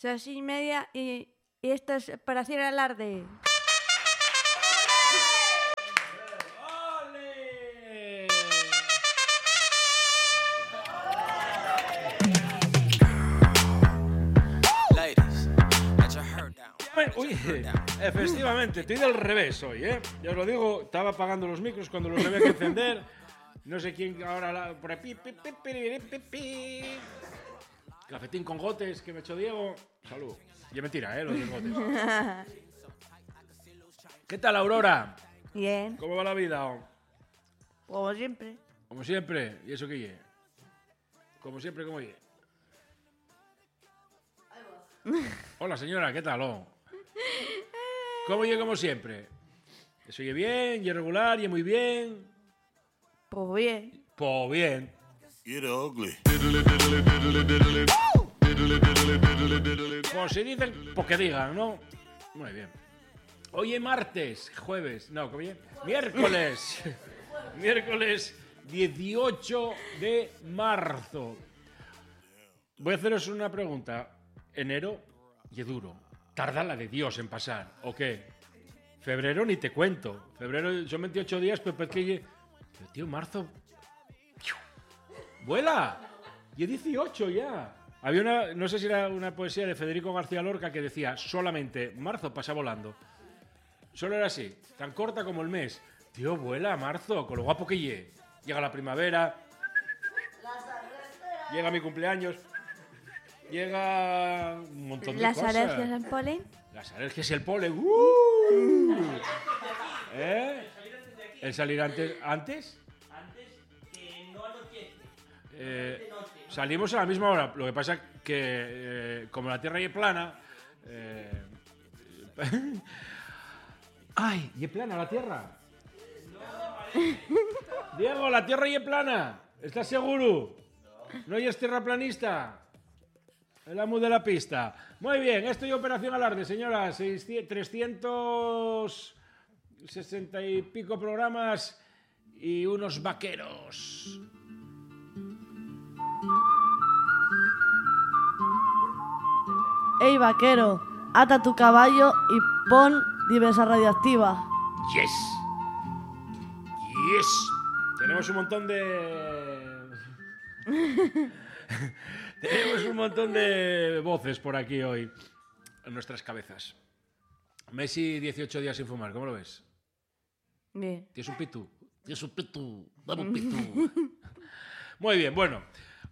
6:30 y esto es para hacer alarde. ¡Ole! Uy, efectivamente, estoy del revés hoy, ¿eh? Ya os lo digo, estaba apagando los micros cuando los había que encender. No sé quién ahora por ahí. Cafetín con gotes que me echó Diego. Salud. Y es mentira, lo de los gotes. ¿Qué tal, Aurora? Bien, ¿Cómo va la vida? como siempre. Como siempre. ¿Y eso qué ye? Como siempre, ¿cómo ye? Hola, señora, ¿qué tal? ¿Cómo ye como siempre? ¿Eso ye bien, ye regular, ye muy bien? Pues bien. Pues bien. Get ugly. Pues si dicen, pues que digan, ¿no? Muy bien. Hoy es martes, jueves, no, ¿cómo es? Miércoles. Miércoles 18 de marzo. Voy a haceros una pregunta. Enero y duro. Tarda la de Dios en pasar, ¿o qué? Febrero ni te cuento. Febrero son 28 días, pero es que... Pero tío, marzo... ¡Vuela! Y es 18 ya. Había una, no sé si era una poesía de Federico García Lorca que decía, solamente marzo pasa volando. Solo era así, tan corta como el mes. Tío, vuela marzo, con lo guapo que llegue. Llega la primavera, llega mi cumpleaños, llega un montón de ¿Las cosas. alergias al polen? Las alergias y el polen. ¿Eh? ¿El salir antes? Antes que no anochece. Salimos a la misma hora. Lo que pasa que, como la Tierra es plana... ¡Ay! ¿Y es plana la Tierra? Diego, la Tierra y es plana. ¿Estás seguro? ¿No es terraplanista? El amo de la pista. Muy bien, esto y Operación Alarde, señora. 360 y pico programas y unos vaqueros. Ey, vaquero, ata tu caballo y pon diversa radioactiva. Yes. Yes. Tenemos un montón de... Tenemos un montón de voces por aquí hoy en nuestras cabezas. Messi 18 días sin fumar, ¿cómo lo ves? Bien. Tienes un pitu. Tienes un pitu. Dame un pitu. Muy bien, bueno.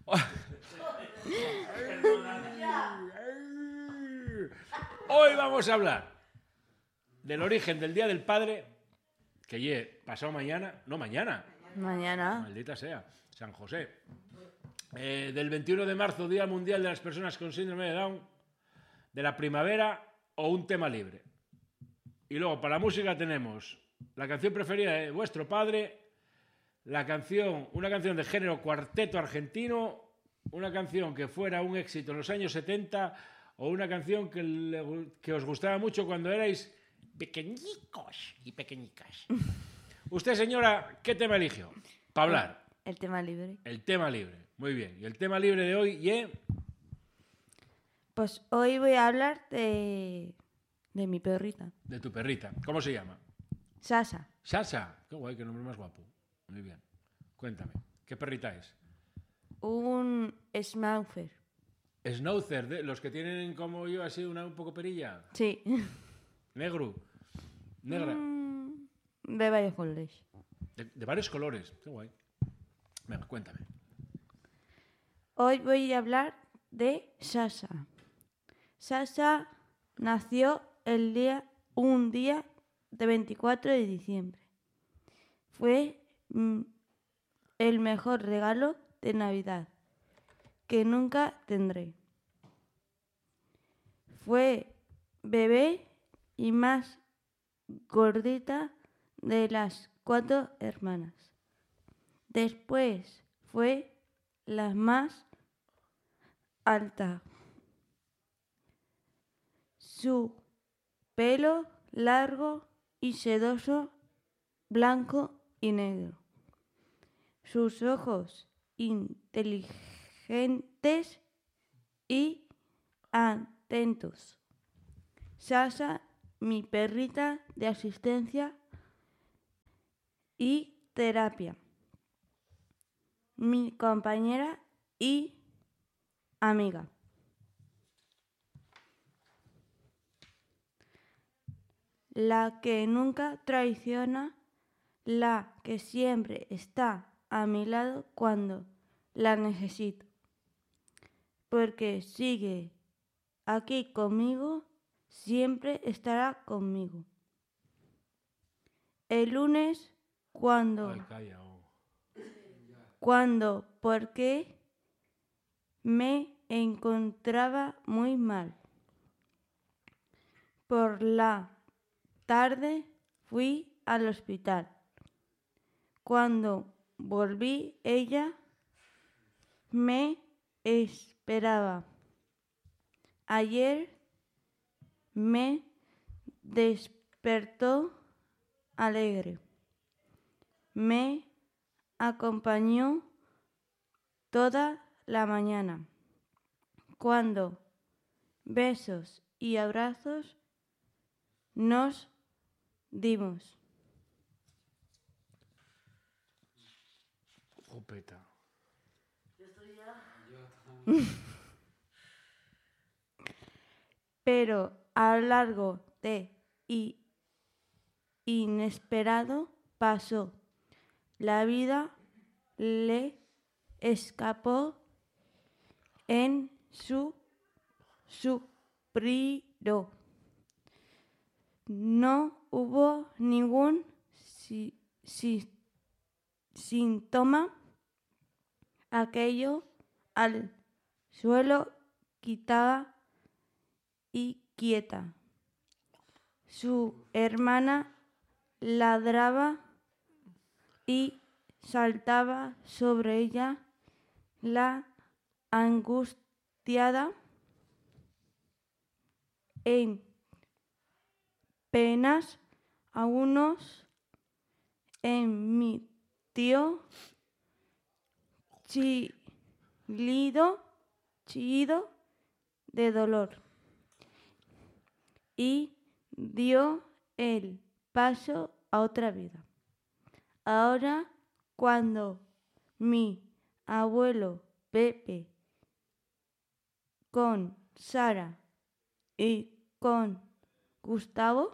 Hoy vamos a hablar del origen del Día del Padre, que ye pasado mañana, no mañana, Mañana. maldita sea, San José. Del 21 de marzo, Día Mundial de las Personas con Síndrome de Down, de la primavera o un tema libre. Y luego, para la música tenemos la canción preferida de vuestro padre, una canción de género cuarteto argentino, una canción que fuera un éxito en los años 70 o una canción que os gustaba mucho cuando erais pequeñicos y pequeñicas. Usted, señora, ¿qué tema eligió para hablar? El tema libre. El tema libre. Muy bien. Y el tema libre de hoy, Pues hoy voy a hablar de mi perrita. de tu perrita. ¿Cómo se llama? Sasa. Sasha. Qué guay, qué nombre más guapo. Muy bien. Cuéntame, ¿qué perrita es? Un Schnauzer. Schnauzer, de los que tienen como yo así un poco perilla. Sí. Negro. Negra. De varios colores. De varios colores. Qué guay. Venga, cuéntame. Hoy voy a hablar de Sasa. Sasa nació un día de 24 de diciembre. Fue el mejor regalo de Navidad que nunca tendré. Fue bebé y más gordita de las 4 hermanas. Después fue la más alta. Su pelo largo y sedoso, blanco y negro. Sus ojos inteligentes y atentos. Sasa, mi perrita de asistencia y terapia. Mi compañera y amiga. La que nunca traiciona, la que siempre está a mi lado cuando la necesito. Porque sigue aquí conmigo, siempre estará conmigo. El lunes, Ay, calla, porque me encontraba muy mal. Por la tarde fui al hospital. Cuando volví, ella me esperaba. Ayer me despertó alegre. Me acompañó toda la mañana. Cuando besos y abrazos nos dimos. Jopeta. Pero a lo largo de inesperado pasó. La vida le escapó en su suspiro. No hubo ningún síntoma. Aquello al suelo quitaba y quieta. Su hermana ladraba y saltaba sobre ella. La angustiada en penas a unos en mi tío chillido de dolor y dio el paso a otra vida. Ahora, cuando mi abuelo Pepe con Sara y con Gustavo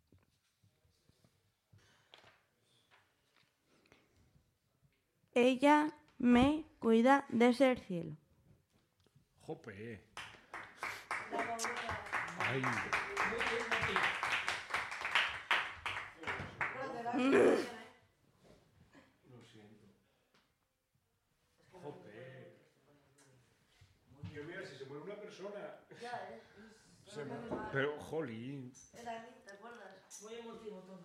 ella me cuida desde el cielo. Jope. Ay. Lo siento. Jope. Que mira, si se muere una persona. Pero, jolín. ¿Te acuerdas? Muy emotivo todo.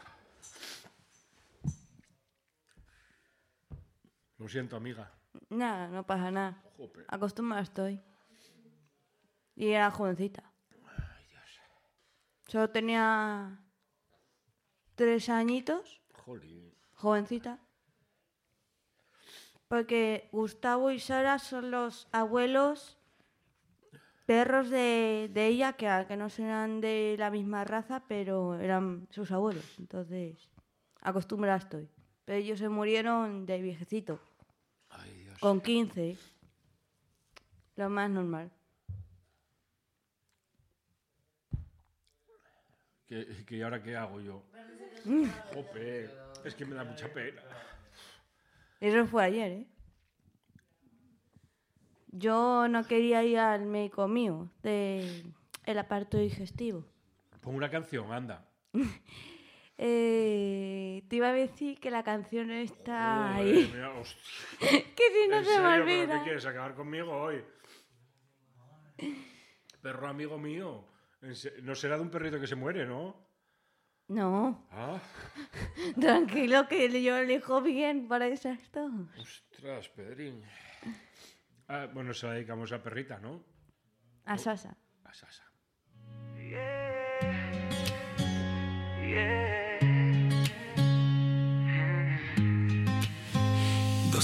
Lo siento, amiga. Nada, no pasa nada. Jope. Acostumbrada estoy. Y era jovencita. Ay, Dios. Solo tenía 3 añitos. Jolín. Jovencita. Porque Gustavo y Sara son los abuelos perros de ella, que no serán de la misma raza, pero eran sus abuelos. Entonces, acostumbrada estoy. Pero ellos se murieron de viejecito. Ay, Dios. Con 15. Lo más normal. ¿Y ahora qué hago yo? Jope. Es que me da mucha pena. Eso fue ayer, ¿eh? Yo no quería ir al médico mío del aparato digestivo. Pon una canción, anda. Te iba a decir que la canción está Joder, ahí. mira, hostia. Que si no ¿En se me serio? ¿Pero olvida. qué quieres acabar conmigo hoy? Perro amigo mío. No será de un perrito que se muere, ¿no? No, Ah, tranquilo que yo elijo bien para esas dos. ostras, Pedrín. Ah, bueno, se la dedicamos a perrita, ¿no? A Sasa. A Sasa. Yeah.